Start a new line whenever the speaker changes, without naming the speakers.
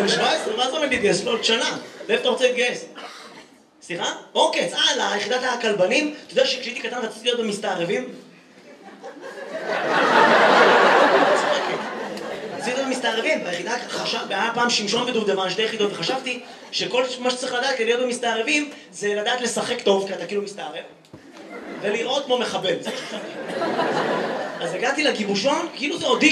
בן 17, מה זה אומר להתגייס? לא עוד שנה. לאיפה אתה רוצה להתגייס? סליחה? אוקיי, ליחידת הכלבנים. אתה יודע שכשהייתי קטן רציתי להיות במסתערבים? רציתי להיות במסתערבים. ביחידה היה פעם שמשון ודובדבן, שתי יחידות, וחשבתי שכל מה שצריך לדעת כדי להיות במסתערבים זה לדעת לשחק טוב, כי אתה כאילו מסתערב, ולראות כמו מחבל. אז הגעתי לגיבושון, כאילו זה אודישן.